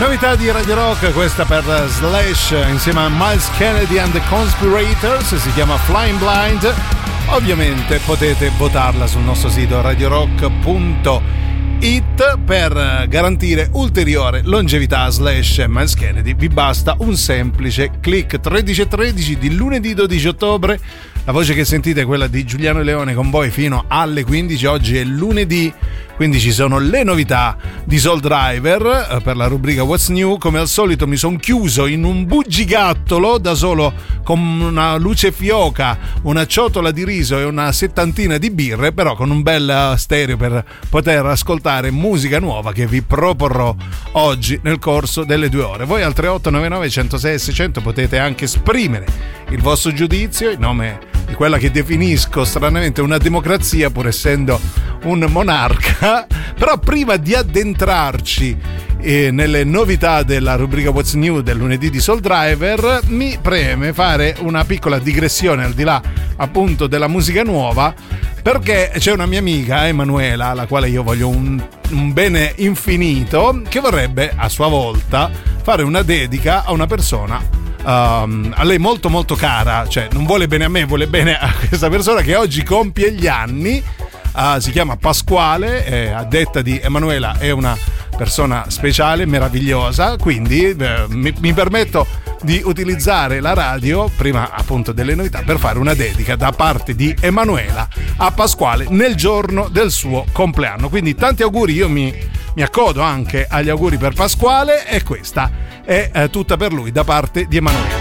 Novità di Radio Rock, questa per Slash insieme a Miles Kennedy and the Conspirators, si chiama Flying Blind. Ovviamente potete votarla sul nostro sito radiorock.it per garantire ulteriore longevità a Slash e Miles Kennedy. Vi basta un semplice click. 13:13 di lunedì 12 ottobre. La voce che sentite è quella di Giuliano Leone con voi fino alle 15. Oggi è lunedì, quindi ci sono le novità di Soul Driver per la rubrica What's New. Come al solito mi sono chiuso in un bugigattolo da solo con una luce fioca, una ciotola di riso e una settantina di birre, però con un bel stereo per poter ascoltare musica nuova che vi proporrò oggi nel corso delle 2 ore. Voi al 3899 106 600 potete anche esprimere il vostro giudizio in nome di quella che definisco stranamente una democrazia, pur essendo un monarca. Però prima di addentrarci nelle novità della rubrica What's New del lunedì di Soul Driver, mi preme fare una piccola digressione al di là appunto della musica nuova, perché c'è una mia amica Emanuela, alla quale io voglio un bene infinito, che vorrebbe a sua volta fare una dedica a una persona a lei molto molto cara, cioè non vuole bene a me, vuole bene a questa persona che oggi compie gli anni. Si chiama Pasquale, a detta di Emanuela è una persona speciale, meravigliosa, quindi mi permetto di utilizzare la radio prima appunto delle novità per fare una dedica da parte di Emanuela a Pasquale nel giorno del suo compleanno. Quindi tanti auguri, io mi accodo anche agli auguri per Pasquale, e questa è tutta per lui da parte di Emanuela.